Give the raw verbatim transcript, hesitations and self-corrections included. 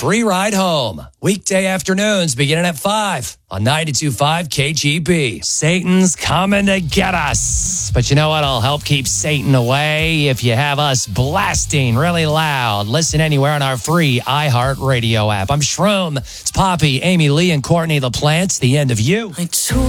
free ride home. Weekday afternoons beginning at five on ninety-two point five K G B. Satan's coming to get us. But you know what'll help keep Satan away? If you have us blasting really loud. Listen anywhere on our free iHeartRadio app. I'm Shroom. It's Poppy, Amy Lee, and Courtney the Plants. The end of you. I told